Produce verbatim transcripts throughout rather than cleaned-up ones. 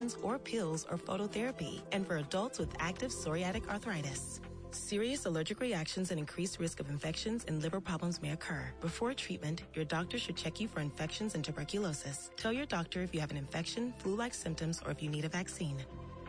injections or pills or phototherapy, and for adults with active psoriatic arthritis. Serious allergic reactions and increased risk of infections and liver problems may occur. Before treatment, your doctor should check you for infections and tuberculosis. Tell your doctor if you have an infection, flu-like symptoms, or if you need a vaccine.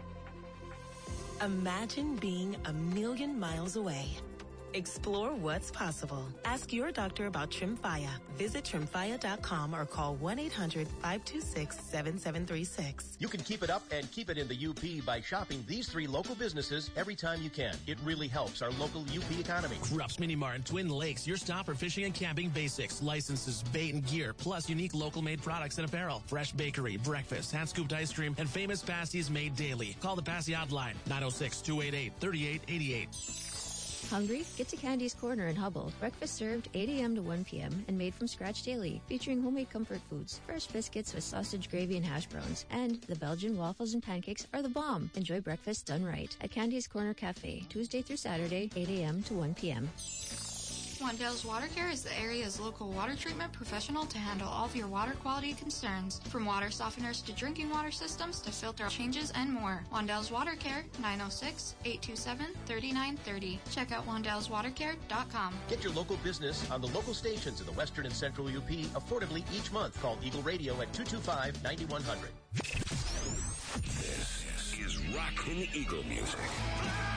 Imagine being a million miles away. Explore what's possible. Ask your doctor about Tremfya. Visit Tremfya dot com or call one eight hundred five two six seven seven three six. You can keep it up and keep it in the U P by shopping these three local businesses every time you can. It really helps our local U P economy. Rupp's Mini Mart in Twin Lakes, your stop for fishing and camping basics, licenses, bait and gear, plus unique local made products and apparel. Fresh bakery, breakfast, hand-scooped ice cream, and famous pasties made daily. Call the Passy Hotline, nine oh six, two eight eight, three eight eight eight. Hungry? Get to Candy's Corner in Hubble. Breakfast served eight a.m. to one p.m. and made from scratch daily, featuring homemade comfort foods, fresh biscuits with sausage gravy and hash browns, and the Belgian waffles and pancakes are the bomb. Enjoy breakfast done right at Candy's Corner Cafe, Tuesday through Saturday, eight a.m. to one p.m. Wandell's Water Care is the area's local water treatment professional to handle all of your water quality concerns, from water softeners to drinking water systems to filter changes and more. Wandell's Water Care, nine oh six, eight two seven, three nine three oh. Check out wandells water care dot com. Get your local business on the local stations in the western and central U P affordably each month. Call Eagle Radio at two two five, nine one zero zero. This is Rockin' Eagle Music.